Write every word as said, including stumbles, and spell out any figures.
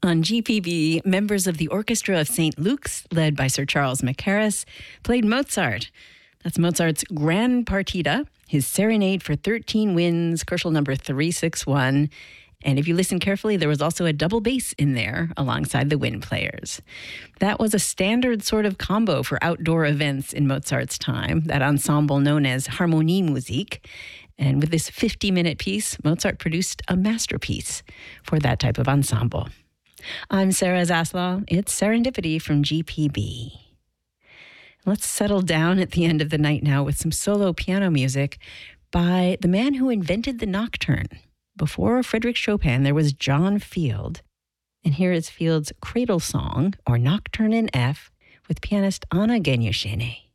On G P B, members of the Orchestra of Saint Luke's, led by Sir Charles Mackerras, played Mozart. That's Mozart's Grand Partita, his Serenade for thirteen Winds, Kochel number three sixty-one. And if you listen carefully, there was also a double bass in there alongside the wind players. That was a standard sort of combo for outdoor events in Mozart's time, that ensemble known as Harmoniemusik. And with this fifty-minute piece, Mozart produced a masterpiece for that type of ensemble. I'm Sarah Zaslaw. It's Serendipity from G P B. Let's settle down at the end of the night now with some solo piano music by the man who invented the nocturne. Before Frédéric Chopin, there was John Field. And here is Field's Cradle Song, or Nocturne in F, with pianist Anna Genyushene.